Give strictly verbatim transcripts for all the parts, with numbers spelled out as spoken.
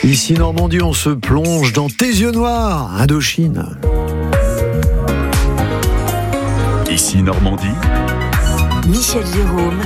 Ici Normandie, on se plonge dans tes yeux noirs, Indochine. Ici Normandie, Michel Jérôme.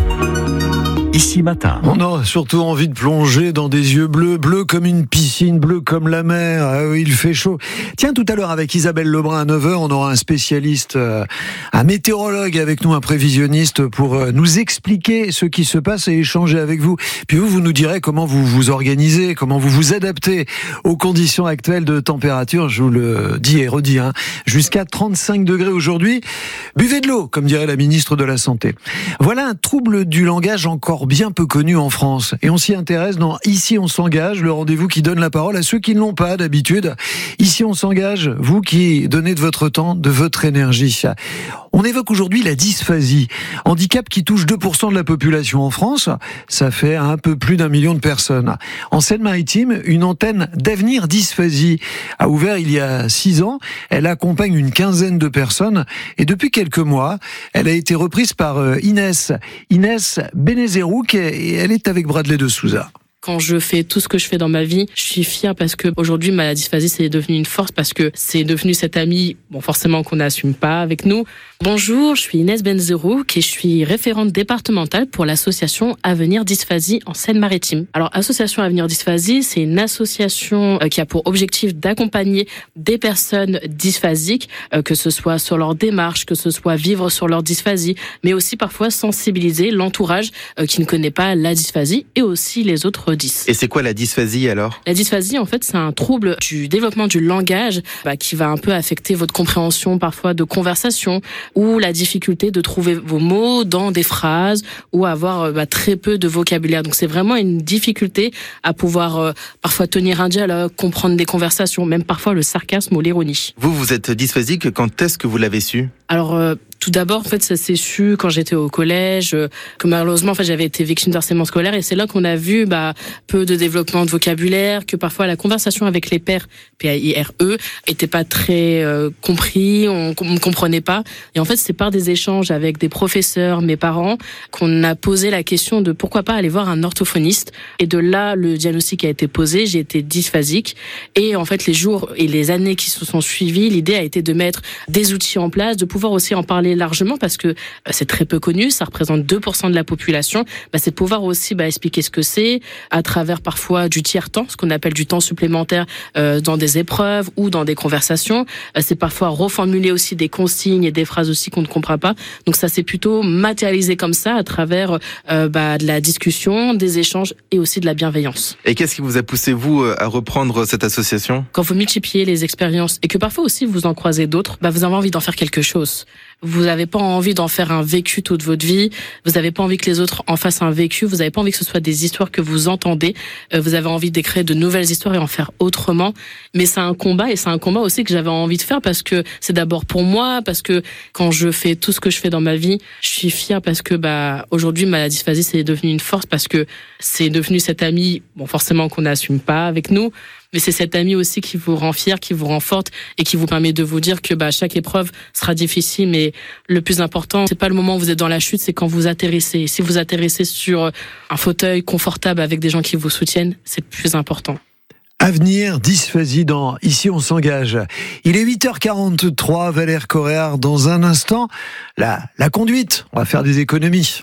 Ici Matin. On a surtout envie de plonger dans des yeux bleus, bleus comme une piscine, bleus comme la mer. Ah oui, il fait chaud. Tiens, tout à l'heure avec Isabelle Lebrun à neuf heures, on aura un spécialiste, euh, un météorologue avec nous, un prévisionniste pour euh, nous expliquer ce qui se passe et échanger avec vous. Puis vous, vous nous direz comment vous vous organisez, comment vous vous adaptez aux conditions actuelles de température. Je vous le dis et redis, hein, jusqu'à trente-cinq degrés aujourd'hui. Buvez de l'eau, comme dirait la ministre de la Santé. Voilà un trouble du langage encore bien peu connu en France. Et on s'y intéresse dans Ici on s'engage, le rendez-vous qui donne la parole à ceux qui ne l'ont pas d'habitude. Ici on s'engage, vous qui donnez de votre temps, de votre énergie. On évoque aujourd'hui la dysphasie, handicap qui touche deux pour cent de la population en France. Ça fait un peu plus d'un million de personnes. En Seine-Maritime, une antenne d'Avenir Dysphasie a ouvert il y a six ans. Elle accompagne une quinzaine de personnes et depuis quelques mois, elle a été reprise par Inès. Inès Benezerouk et elle est avec Bradley de Souza. Quand je fais tout ce que je fais dans ma vie, je suis fière parce que aujourd'hui ma dysphasie c'est devenu une force parce que c'est devenu cette amie, bon forcément qu'on n'assume pas avec nous. Bonjour, je suis Inès Benezerouk et je suis référente départementale pour l'association Avenir Dysphasie en Seine-Maritime. Alors association Avenir Dysphasie, c'est une association qui a pour objectif d'accompagner des personnes dysphasiques, que ce soit sur leur démarche, que ce soit vivre sur leur dysphasie, mais aussi parfois sensibiliser l'entourage qui ne connaît pas la dysphasie et aussi les autres. Et c'est quoi la dysphasie alors ? La dysphasie, en fait, c'est un trouble du développement du langage bah, qui va un peu affecter votre compréhension parfois de conversation ou la difficulté de trouver vos mots dans des phrases ou avoir bah, très peu de vocabulaire. Donc c'est vraiment une difficulté à pouvoir euh, parfois tenir un dialogue, comprendre des conversations, même parfois le sarcasme ou l'ironie. Vous, vous êtes dysphasique, quand est-ce que vous l'avez su ? Alors, euh, tout d'abord, en fait, ça s'est su quand j'étais au collège, euh, que malheureusement, en fait, j'avais été victime d'harcèlement scolaire, et c'est là qu'on a vu bah, peu de développement de vocabulaire, que parfois la conversation avec les pairs, P A I R E, était pas très euh, compris, on ne comprenait pas. Et en fait, c'est par des échanges avec des professeurs, mes parents, qu'on a posé la question de pourquoi pas aller voir un orthophoniste. Et de là, le diagnostic a été posé, j'ai été dysphasique. Et en fait, les jours et les années qui se sont suivis, l'idée a été de mettre des outils en place, de pouvoir aussi en parler largement parce que c'est très peu connu, ça représente deux pour cent de la population. Bah, c'est de pouvoir aussi bah, expliquer ce que c'est à travers parfois du tiers-temps, ce qu'on appelle du temps supplémentaire euh, dans des épreuves ou dans des conversations. Euh, c'est parfois reformuler aussi des consignes et des phrases aussi qu'on ne comprend pas. Donc ça, c'est plutôt matérialisé comme ça à travers euh, bah, de la discussion, des échanges et aussi de la bienveillance. Et qu'est-ce qui vous a poussé, vous, à reprendre cette association ? Quand vous multipliez les expériences et que parfois aussi vous en croisez d'autres, bah, vous avez envie d'en faire quelque chose. Vous n'avez pas envie d'en faire un vécu toute votre vie. Vous n'avez pas envie que les autres en fassent un vécu. Vous n'avez pas envie que ce soit des histoires que vous entendez. Vous avez envie d'écrire de nouvelles histoires et en faire autrement. Mais c'est un combat et c'est un combat aussi que j'avais envie de faire parce que c'est d'abord pour moi, parce que quand je fais tout ce que je fais dans ma vie, je suis fière parce que bah aujourd'hui ma dysphasie c'est devenu une force parce que c'est devenu cette amie, bon forcément qu'on n'assume pas avec nous. Mais c'est cet ami aussi qui vous rend fier, qui vous rend forte et qui vous permet de vous dire que bah chaque épreuve sera difficile, mais le plus important, c'est pas le moment où vous êtes dans la chute, c'est quand vous atterrissez. Si vous atterrissez sur un fauteuil confortable avec des gens qui vous soutiennent, c'est le plus important. Avenir Dysphasie dans Ici on s'engage. Il est huit heures quarante-trois, Valère Coréard dans un instant. La, la conduite, on va faire des économies.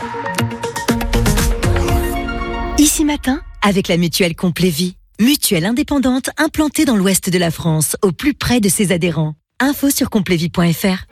Ici Matin, avec la mutuelle Complet Vie. Mutuelle indépendante implantée dans l'ouest de la France, au plus près de ses adhérents. Info sur complet vie point f r.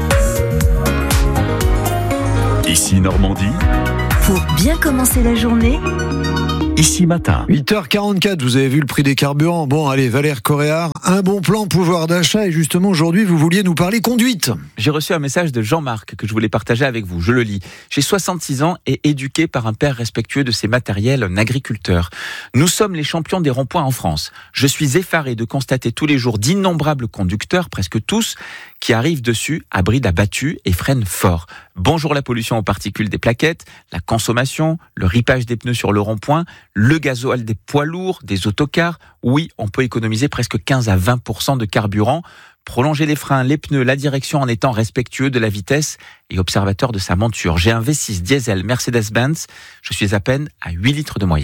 Ici Normandie, Pour bien commencer la journée, Ici Matin. huit heures quarante-quatre, vous avez vu le prix des carburants. Bon, allez, Valère Coréard, un bon plan pouvoir d'achat. Et justement, aujourd'hui, vous vouliez nous parler conduite. J'ai reçu un message de Jean-Marc que je voulais partager avec vous. Je le lis. J'ai soixante-six ans et éduqué par un père respectueux de ses matériels, un agriculteur. Nous sommes les champions des ronds-points en France. Je suis effaré de constater tous les jours d'innombrables conducteurs, presque tous, qui arrivent dessus à bride abattue et freinent fort. Bonjour la pollution aux particules des plaquettes, la consommation, le ripage des pneus sur le rond-point, le gasoil des poids lourds, des autocars. Oui, on peut économiser presque quinze à vingt pour cent de carburant. Prolonger les freins, les pneus, la direction en étant respectueux de la vitesse et observateur de sa monture. J'ai un V six diesel Mercedes-Benz. Je suis à peine à huit litres de moyenne.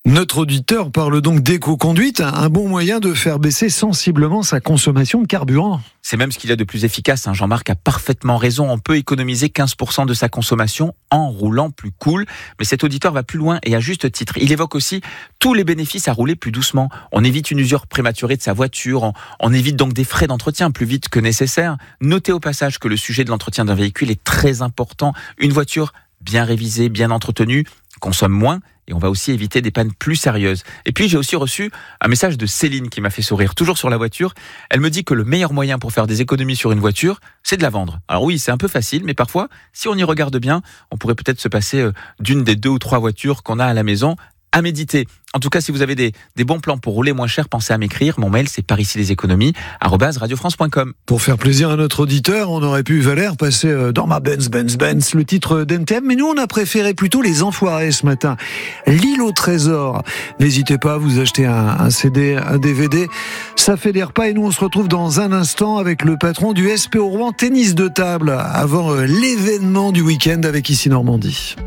Notre auditeur parle donc d'éco-conduite, un bon moyen de faire baisser sensiblement sa consommation de carburant. C'est même ce qu'il y a de plus efficace. Hein. Jean-Marc a parfaitement raison. On peut économiser quinze pour cent de sa consommation en roulant plus cool. Mais cet auditeur va plus loin et à juste titre. Il évoque aussi tous les bénéfices à rouler plus doucement. On évite une usure prématurée de sa voiture. On, on évite donc des frais d'entretien plus vite que nécessaire. Notez au passage que le sujet de l'entretien d'un véhicule est très important. Une voiture bien révisée, bien entretenue, consomme moins. Et on va aussi éviter des pannes plus sérieuses. Et puis j'ai aussi reçu un message de Céline qui m'a fait sourire, toujours sur la voiture. Elle me dit que le meilleur moyen pour faire des économies sur une voiture, c'est de la vendre. Alors oui, c'est un peu facile, mais parfois, si on y regarde bien, on pourrait peut-être se passer d'une des deux ou trois voitures qu'on a à la maison. À méditer. En tout cas, si vous avez des, des bons plans pour rouler moins cher, pensez à m'écrire. Mon mail, c'est par ici les économies, arobase radio france point com. Pour faire plaisir à notre auditeur, on aurait pu, Valère, passer dans ma Benz, Benz, Benz, le titre d'N T M, mais nous, on a préféré plutôt Les Enfoirés ce matin. L'île au trésor. N'hésitez pas à vous acheter un, un C D, un D V D. Ça fédère pas et nous, on se retrouve dans un instant avec le patron du S P O Rouen Tennis de table avant l'événement du week-end avec Ici Normandie.